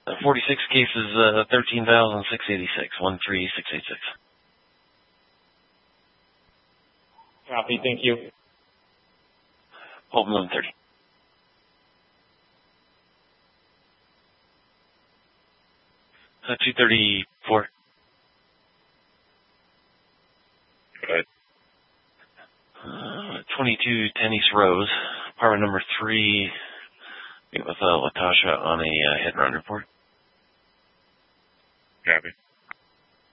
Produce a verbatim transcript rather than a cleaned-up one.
Uh, forty-six cases, uh, thirteen thousand six hundred eighty-six, one three six eight six. Copy, thank you. Hold one thirty. Uh, two thirty-four. Go ahead. Uh, twenty-two ten East Rose, apartment number three. Meet with uh, Latasha on a uh, hit and run report. Copy.